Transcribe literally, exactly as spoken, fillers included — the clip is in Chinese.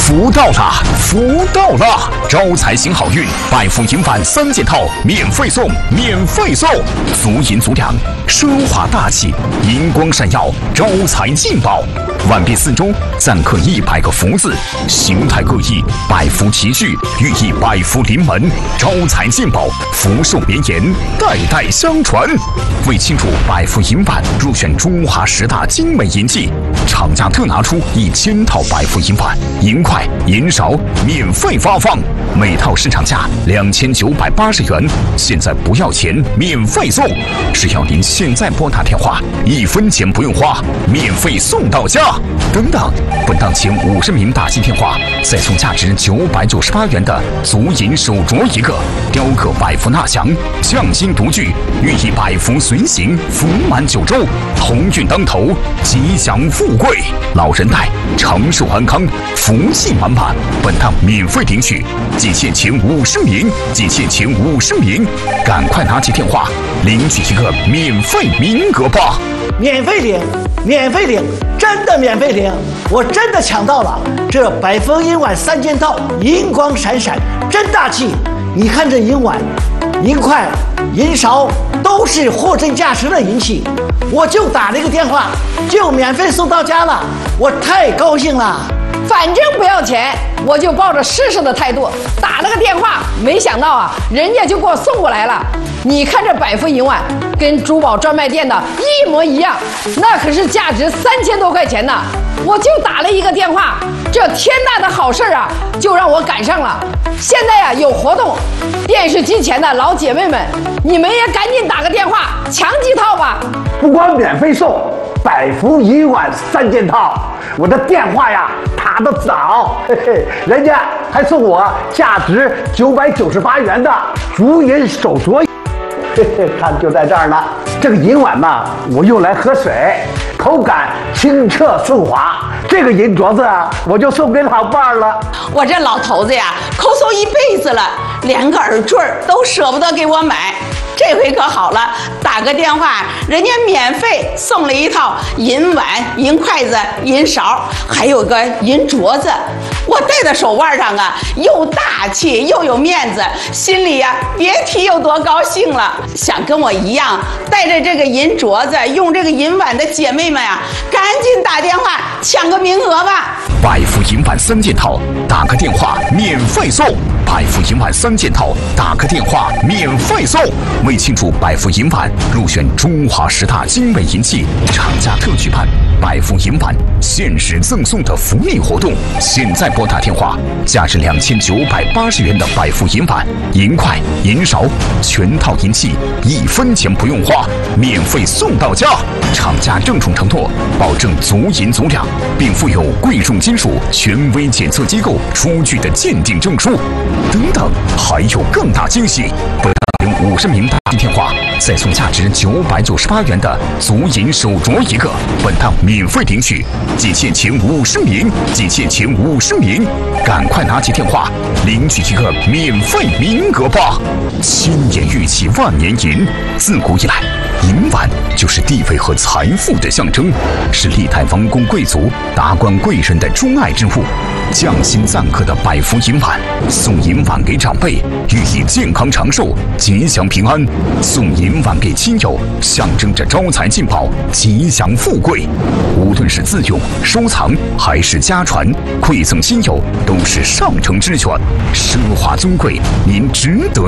福到了，福到了！招财行好运，百福银碗三件套免费送，免费送！足银足两，奢华大气，银光闪耀，招财进宝。碗边四周錾刻一百个福字，形态各异，百福齐聚，寓意百福临门，招财进宝，福寿绵延，代代相传。为庆祝百福银碗入选中华十大精美银器，厂家特拿出一千套百福银碗，银块、银勺免费发放，每套市场价两千九百八十元，现在不要钱，免费送！只要您现在拨打电话，一分钱不用花，免费送到家。等等，本档前五十名打进电话，再送价值九百九十八元的足银手镯一个，雕刻百福纳祥，匠心独具，寓意百福随行，福满九州，鸿运当头，吉祥富贵，老人带长寿安康，福气满满。本档免费领取，仅限前五十名，仅限前五十名，赶快拿起电话领取一个免费名额吧！ 免费领，免费领，真的免费领！我真的抢到了这百福银碗三件套，银光闪闪，真大气！你看这银碗、银块、银勺都是货真价实的银器，我就打了一个电话，就免费送到家了，我太高兴了！ 反正不要钱，我就抱着试试的态度打了个电话，没想到啊，人家就给我送过来了。你看这百福银碗跟珠宝专卖店的一模一样，那可是价值三千多块钱呢。我就打了一个电话，这天大的好事啊，就让我赶上了。现在呀、啊、有活动，电视机前的老姐妹们，你们也赶紧打个电话抢几套吧。 不光免费送百福银碗三件套，我的电话呀打得早，嘿嘿，人家还送我价值九百九十八元的足银手镯，嘿嘿，看就在这儿呢。这个银碗呢，我用来喝水，口感清澈顺滑。这个银镯子啊，我就送给老伴儿了。 我这老头子呀，抠搜一辈子了，连个耳坠都舍不得给我买。这回可好了，打个电话，人家免费送了一套银碗、银筷子、银勺，还有个银镯子。我戴在手腕上啊，又大气又有面子，心里呀、啊、别提有多高兴了。想跟我一样带着这个银镯子、用这个银碗的姐妹们啊，赶紧打电话抢个名额吧！ 百福银碗三件套，打个电话免费送。百福银碗三件套，打个电话免费送。为庆祝百福银碗入选中华十大精美银器，厂家特举办百福银碗限时赠送的福利活动，现在拨打电话，价值两千九百八十元的百福银碗、银筷、银勺全套银器，一分钱不用花，免费送到家。厂家郑重承诺，保证足银足两，并附有贵重金属权威检测机构出具的鉴定证书。等等，还有更大惊喜！本档五十名打进电话，再送价值九百九十八元的足银手镯一个。本档免费领取，仅限前五十名，仅限前五十名，赶快拿起电话领取一个免费名额吧！千年玉器万年银，自古以来，银碗就是地位和财富的象征，是历代王公贵族、达官贵人的钟爱之物。匠心錾刻的百福银碗，送银碗给长辈，寓意健康长寿、吉祥平安；送银碗给亲友，象征着招财进宝、吉祥富贵。无论是自用、收藏还是家传，馈赠亲友，都是上乘之选，奢华尊贵，您值得